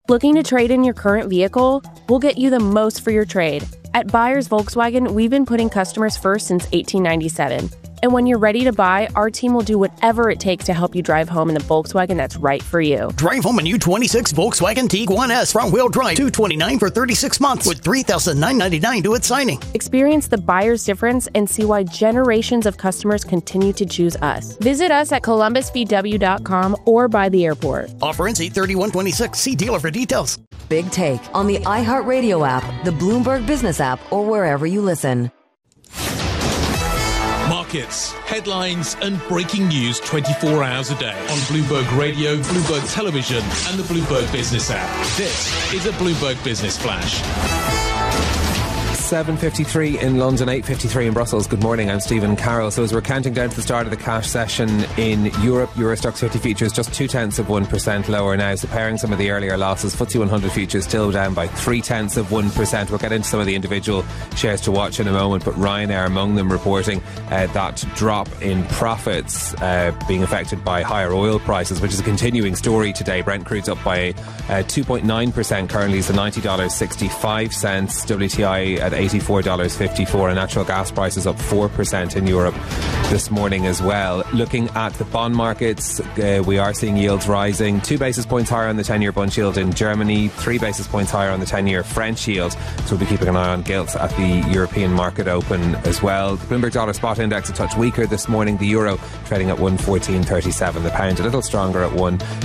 Looking to trade in your current vehicle? We'll get you the most for your trade. At Buyers Volkswagen, we've been putting customers first since 1897. And when you're ready to buy, our team will do whatever it takes to help you drive home in the Volkswagen that's right for you. Drive home a new 26 Volkswagen Tiguan S front-wheel drive, $229 for 36 months with $3,999 due at signing. Experience the buyer's difference and see why generations of customers continue to choose us. Visit us at columbusvw.com or by the airport. Offer ends 8/31/26. See dealer for details. Big Take on the iHeartRadio app, the Bloomberg Business app, or wherever you listen. Markets, headlines and breaking news 24 hours a day on Bloomberg Radio, Bloomberg Television and the Bloomberg Business app. This is a Bloomberg Business Flash. 7:53 in London, 8:53 in Brussels. Good morning, I'm Stephen Carroll. So as we're counting down to the start of the cash session in Europe, Euro Stoxx 50 futures just 0.2% lower now, so pairing some of the earlier losses. FTSE 100 futures still down by 0.3%. We'll get into some of the individual shares to watch in a moment, but Ryanair among them reporting that drop in profits being affected by higher oil prices, which is a continuing story today. Brent crude's up by 2.9%, currently it's at $90.65. WTI at $84.54, and natural gas prices up 4% in Europe this morning as well. Looking at the bond markets, we are seeing yields rising. 2 basis points higher on the 10-year bund yield in Germany, 3 basis points higher on the 10-year French yield. So we'll be keeping an eye on gilts at the European market open as well. The Bloomberg Dollar Spot Index a touch weaker this morning. The euro trading at 114.37. The pound a little stronger at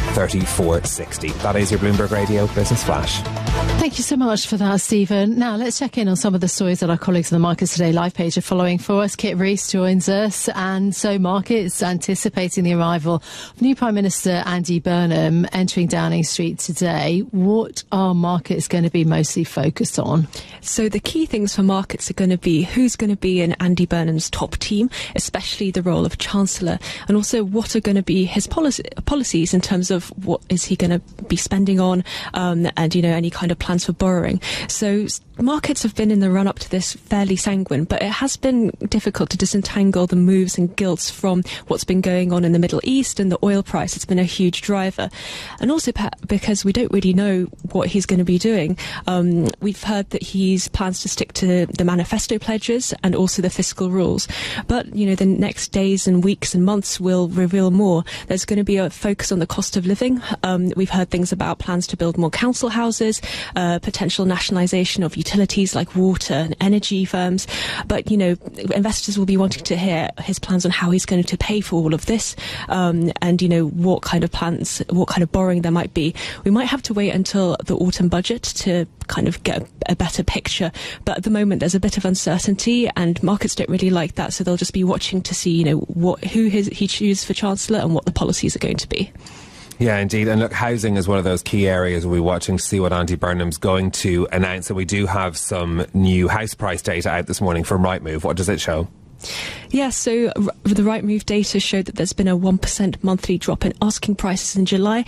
134.60. That is your Bloomberg Radio Business Flash. Thank you so much for that, Stephen. Now let's check in on some of the stories that our colleagues in the Markets Today live page are following for us. Kit Rees joins us, and so markets anticipating the arrival of new Prime Minister Andy Burnham entering Downing Street today. What are markets going to be mostly focused on? So the key things for markets are going to be who's going to be in Andy Burnham's top team, especially the role of Chancellor, and also what are going to be his policies in terms of what is he going to be spending on, and any kind of plans for borrowing. So markets have been in the run-up to this fairly sanguine, but it has been difficult to disentangle the moves and gilts from what's been going on in the Middle East and the oil price. It's been a huge driver. And also because we don't really know what he's going to be doing. We've heard that he plans to stick to the manifesto pledges and also the fiscal rules. But, the next days and weeks and months will reveal more. There's going to be a focus on the cost of living. We've heard things about plans to build more council houses, potential nationalisation of utilities like water and energy firms. But, investors will be wanting to hear his plans on how he's going to pay for all of this, and, what kind of plans, what kind of borrowing there might be. We might have to wait until the autumn budget to kind of get a better picture. But at the moment, there's a bit of uncertainty, and markets don't really like that. So they'll just be watching to see, who he chooses for Chancellor and what the policies are going to be. Yeah, indeed. And look, housing is one of those key areas we'll be watching to see what Andy Burnham's going to announce. And we do have some new house price data out this morning from Rightmove. What does it show? Yeah, so the Rightmove data showed that there's been a 1% monthly drop in asking prices in July,